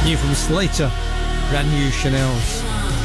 New from Slater, brand new Chanel's.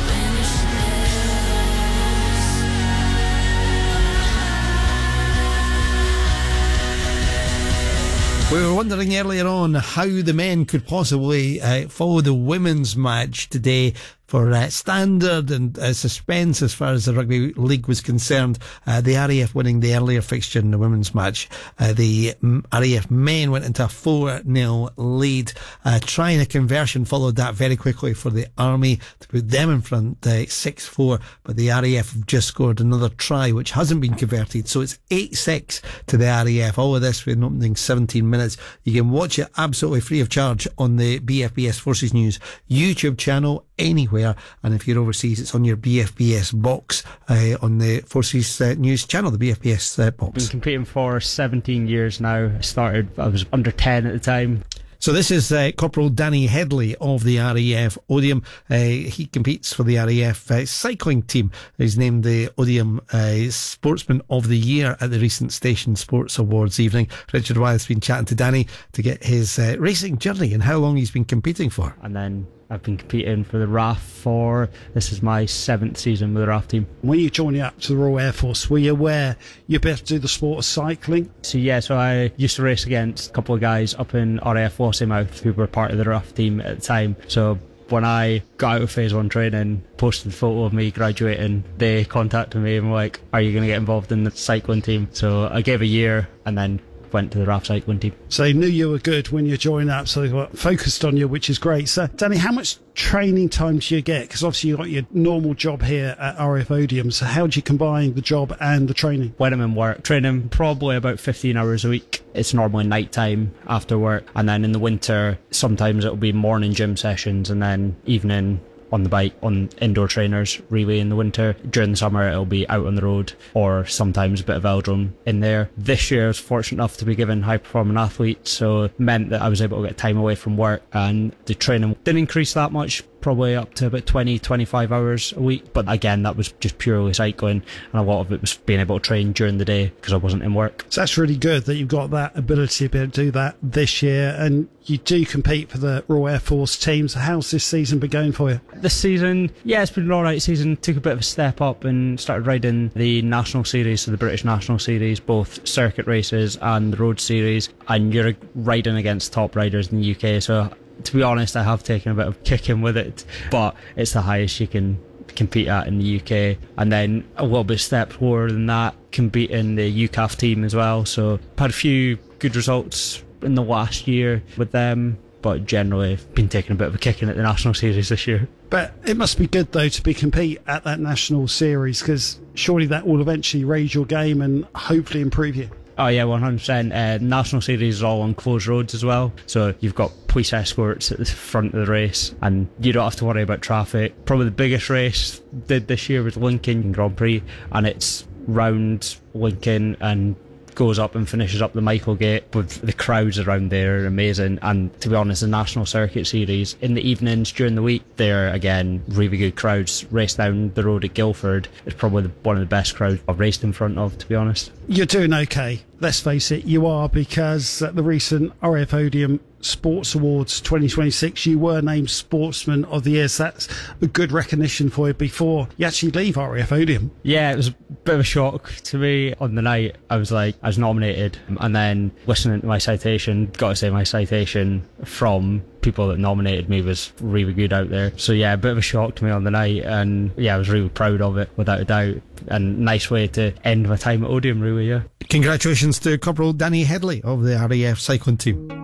We were wondering earlier on how the men could possibly follow the women's match today for standard and suspense as far as the Rugby League was concerned. The RAF winning the earlier fixture in the women's match. The RAF men went into a 4-0 lead. Trying a conversion followed that very quickly for the Army to put them in front 6-4, but the RAF have just scored another try which hasn't been converted, so it's 8-6 to the RAF. All of this within opening 17 minutes. You can watch it absolutely free of charge on the BFBS Forces News YouTube channel anywhere, and if you're overseas it's on your BFBS box on the Forces News channel, the BFBS box. Been competing for 17 years now. I was under 10 at the time. So this is Corporal Danny Headley of the RAF Odium. He competes for the RAF cycling team. He's named the Odium Sportsman of the Year at the recent Station Sports Awards evening. Richard Wyeth's been chatting to Danny to get his racing journey and how long he's been competing for. And then I've been competing for the RAF this is my 7th season with the RAF team. When you joined up to the Royal Air Force, were you aware you'd be able to do the sport of cycling? So I used to race against a couple of guys up in RAF Lossiemouth who were part of the RAF team at the time. So when I got out of Phase 1 training, posted a photo of me graduating, they contacted me and were like, are you going to get involved in the cycling team? So I gave a year and then went to the RAF cycling team. So they knew you were good when you joined up, so they got focused on you, which is great. So Danny, how much training time do you get? Because obviously you've got your normal job here at RAF Odium, so how do you combine the job and the training? When I'm in work, training probably about 15 hours a week. It's normally night time after work, and then in the winter sometimes it'll be morning gym sessions and then evening on the bike, on indoor trainers, relay in the winter. During the summer it'll be out on the road or sometimes a bit of velodrome in there. This year I was fortunate enough to be given high performing athlete, so it meant that I was able to get time away from work, and the training didn't increase that much, probably up to about 20-25 hours a week, but again that was just purely cycling, and a lot of it was being able to train during the day because I wasn't in work. So that's really good that you've got that ability to be able to do that this year, and you do compete for the Royal Air Force team. So how's this season been going for you? This season, yeah, it's been an alright season. Took a bit of a step up and started riding the National Series, so the British National Series, both circuit races and the road series, and you're riding against top riders in the UK, so to be honest I have taken a bit of kicking with it, but it's the highest you can compete at in the UK. And then a little bit step lower than that, compete in the UCAF team as well, so had a few good results in the last year with them, but generally I've been taking a bit of a kicking at the National Series this year. But it must be good though to be compete at that National Series, because surely that will eventually raise your game and hopefully improve you. Oh yeah, 100%. National Series is all on closed roads as well, so you've got police escorts at the front of the race and you don't have to worry about traffic. Probably the biggest race did this year was Lincoln Grand Prix, and it's round Lincoln and goes up and finishes up the Michaelgate, with the crowds around there are amazing. And to be honest, the National Circuit Series in the evenings during the week, they're again really good crowds. Race down the road at Guildford is probably one of the best crowds I've raced in front of, to be honest. You're doing okay, let's face it, you are, because at the recent RAF Odium Sports Awards 2026 you were named Sportsman of the Year, so that's a good recognition for you before you actually leave RAF Odium. Yeah, it was a bit of a shock to me on the night. I was nominated, and then listening to my citation, got to say my citation from people that nominated me was really good out there. So yeah, a bit of a shock to me on the night, and yeah, I was really proud of it without a doubt, and nice way to end my time at Odium really, yeah. Congratulations to Corporal Danny Headley of the RAF cycling team.